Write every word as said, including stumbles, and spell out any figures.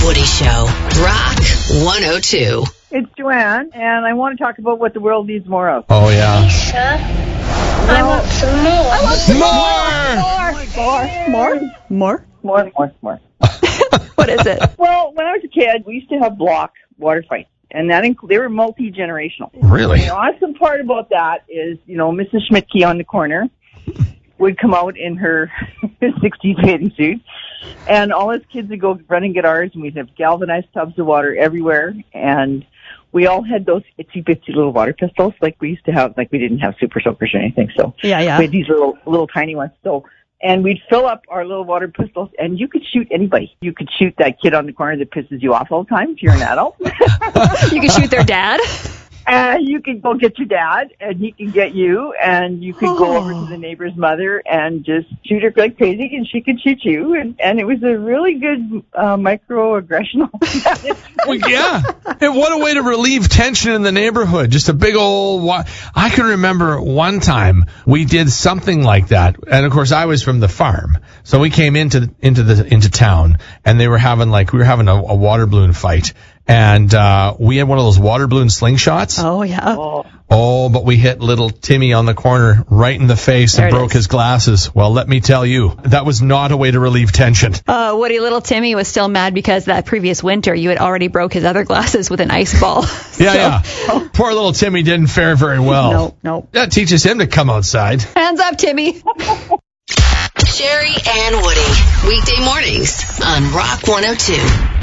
Woody Show. Rock one oh two. It's Joanne, and I want to talk about what the world needs more of. Oh, yeah. Lisa, I want some more. I want some more! More. More? More, more, more. What is it? Well, when I was a kid, we used to have block water fights, and that inc- they were multi-generational. Really? The awesome part about that is, you know, Missus Schmidtke on the corner would come out in her sixties bathing suit, and all us kids would go run and get ours, and we'd have galvanized tubs of water everywhere, and we all had those itsy-bitsy little water pistols, like we used to have, like we didn't have super soakers or anything, so Yeah, yeah. we had these little, little tiny ones, so, and we'd fill up our little water pistols, and you could shoot anybody. You could shoot that kid on the corner that pisses you off all the time if you're an adult. You can shoot their dad? And you can go get your dad, and he can get you, and you could go over to the neighbor's mother and just shoot her like crazy, and she could shoot you. And, and it was a really good uh, microaggression. Well, yeah. And what a way to relieve tension in the neighborhood. Just a big old... Wa- I can remember one time we did something like that. And, of course, I was from the farm. So we came into into the into town, and they were having, like, we were having a, a water balloon fight. And uh we had one of those water balloon slingshots. Oh, yeah. Oh. Oh, but we hit little Timmy on the corner right in the face There and it broke is. his glasses. Well, let me tell you, that was not a way to relieve tension. Uh, Woody, little Timmy was still mad because that previous winter you had already broke his other glasses with an ice ball. Yeah, yeah. Poor little Timmy didn't fare very well. No, no. That teaches him to come outside. Hands up, Timmy. Sherry and Woody. Weekday mornings on Rock one oh two.